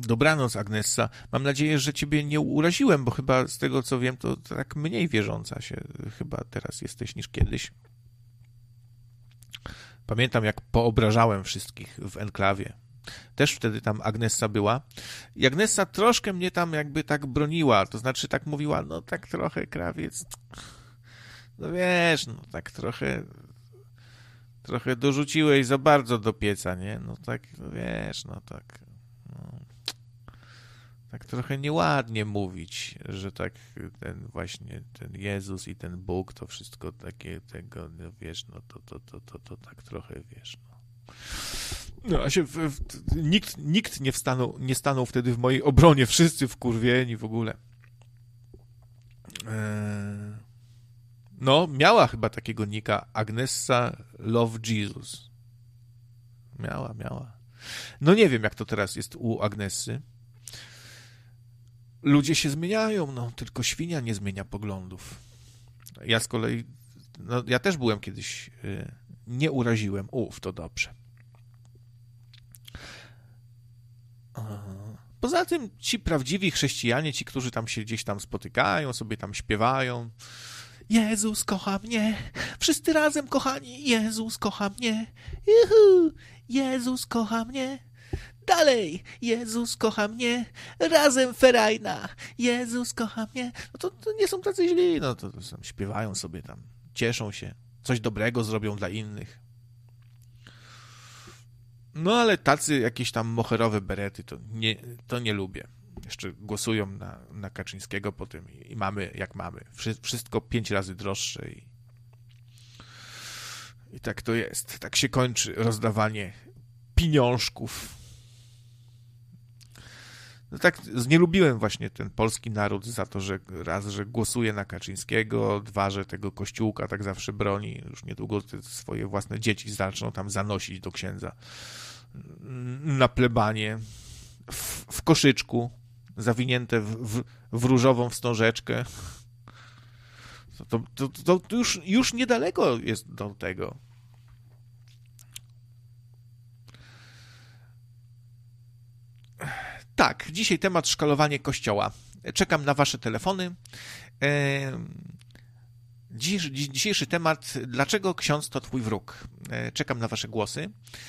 Dobranoc, Agnessa. Mam nadzieję, że ciebie nie uraziłem, bo chyba z tego, co wiem, to tak mniej wierząca się chyba teraz jesteś niż kiedyś. Pamiętam, jak poobrażałem wszystkich w enklawie. Też wtedy tam Agnessa była. I Agnessa troszkę mnie tam jakby tak broniła, to znaczy tak mówiła, no tak trochę, krawiec, no wiesz, no tak trochę dorzuciłeś za bardzo do pieca, nie? No tak, no wiesz, no tak, no, tak trochę nieładnie mówić, że tak ten właśnie, ten Jezus i ten Bóg, to wszystko takie, tego, no wiesz, no to tak trochę, wiesz, no. No, a się nikt nie stanął wtedy w mojej obronie, wszyscy wkurwieni w ogóle. No, miała chyba takiego nika, Agnessa Love Jesus. Miała. No nie wiem, jak to teraz jest u Agnessy. Ludzie się zmieniają, no, tylko świnia nie zmienia poglądów. Ja z kolei, no, ja też byłem kiedyś, nie uraziłem. To dobrze. Poza tym ci prawdziwi chrześcijanie, ci, którzy tam się gdzieś tam spotykają, sobie tam śpiewają. Jezus kocha mnie, wszyscy razem kochani, Jezus kocha mnie, juhu, Jezus kocha mnie, dalej, Jezus kocha mnie, razem ferajna, Jezus kocha mnie. No to nie są tacy źli, no to śpiewają sobie tam, cieszą się, coś dobrego zrobią dla innych. No ale tacy jakieś tam moherowe berety, to nie lubię. Jeszcze głosują na Kaczyńskiego potem i mamy jak mamy. Wszystko 5 razy droższe i tak to jest. Tak się kończy rozdawanie pieniążków. No tak znielubiłem właśnie ten polski naród za to, że raz, że głosuje na Kaczyńskiego, 2, że tego kościółka tak zawsze broni. Już niedługo te swoje własne dzieci zaczną tam zanosić do księdza na plebanie w koszyczku zawinięte w różową wstążeczkę. To już niedaleko jest do tego. Tak, dzisiaj temat szkalowanie Kościoła. Czekam na wasze telefony. Dzisiejszy temat, dlaczego ksiądz to twój wróg? Czekam na wasze głosy.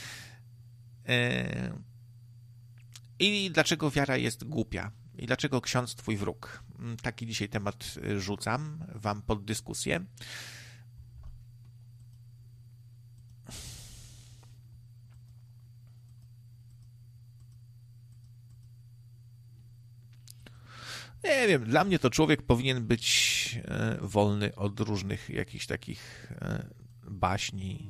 I dlaczego wiara jest głupia? I dlaczego ksiądz twój wróg? Taki dzisiaj temat rzucam wam pod dyskusję. Nie wiem, dla mnie to człowiek powinien być wolny od różnych jakichś takich baśni.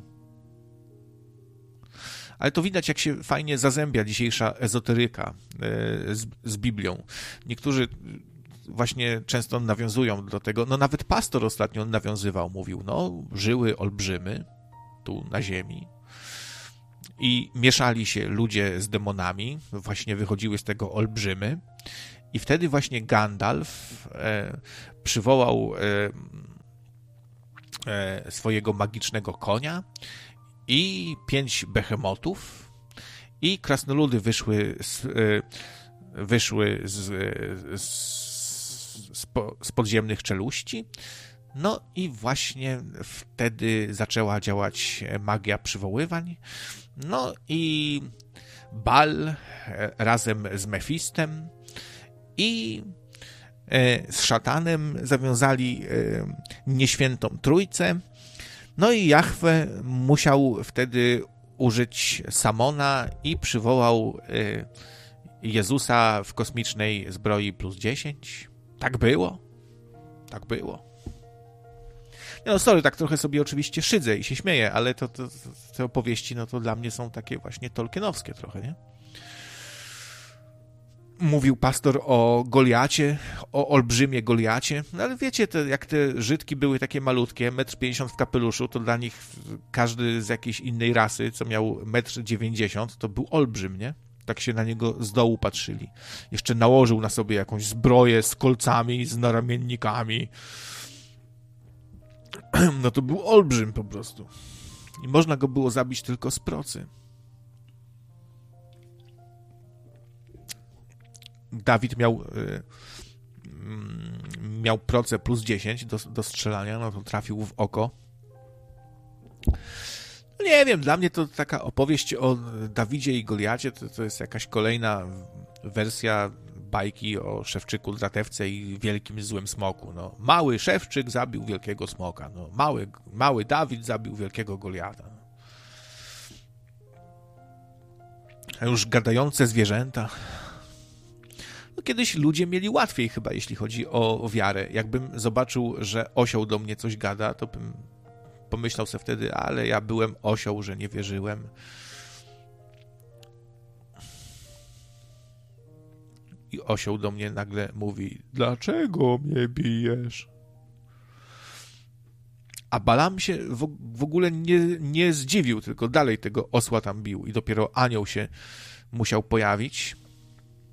Ale to widać, jak się fajnie zazębia dzisiejsza ezoteryka z Biblią. Niektórzy właśnie często nawiązują do tego, no nawet pastor ostatnio nawiązywał, mówił, no żyły olbrzymy tu na ziemi i mieszali się ludzie z demonami, właśnie wychodziły z tego olbrzymy i wtedy właśnie Gandalf przywołał swojego magicznego konia i 5 behemotów i krasnoludy wyszły z podziemnych czeluści. No i właśnie wtedy zaczęła działać magia przywoływań. No i Bal razem z Mefistem i z szatanem zawiązali nieświętą trójcę. No i Jahwe musiał wtedy użyć Samona i przywołał Jezusa w kosmicznej zbroi +10. Tak było. Tak było. No sorry, tak trochę sobie oczywiście szydzę i się śmieję, ale te opowieści, no to dla mnie są takie właśnie tolkienowskie trochę, nie? Mówił pastor o Goliacie, o olbrzymie Goliacie, no ale wiecie, jak te Żydki były takie malutkie, 1,50 m w kapeluszu, to dla nich każdy z jakiejś innej rasy, co miał 1,90 m, to był olbrzym, nie? Tak się na niego z dołu patrzyli. Jeszcze nałożył na sobie jakąś zbroję z kolcami, z naramiennikami. No to był olbrzym po prostu. I można go było zabić tylko z procy. Dawid miał proce plus 10 do strzelania, no to trafił w oko. No nie wiem, dla mnie to taka opowieść o Dawidzie i Goliacie, to jest jakaś kolejna wersja bajki o Szewczyku, Dratewce i wielkim złym smoku. No, mały Szewczyk zabił wielkiego smoka. No, mały Dawid zabił wielkiego Goliata. A już gadające zwierzęta. No, kiedyś ludzie mieli łatwiej chyba, jeśli chodzi o wiarę. Jakbym zobaczył, że osioł do mnie coś gada, to bym pomyślał sobie wtedy, ale ja byłem osioł, że nie wierzyłem. I osioł do mnie nagle mówi, dlaczego mnie bijesz? A Balaam się w ogóle nie zdziwił, tylko dalej tego osła tam bił i dopiero anioł się musiał pojawić.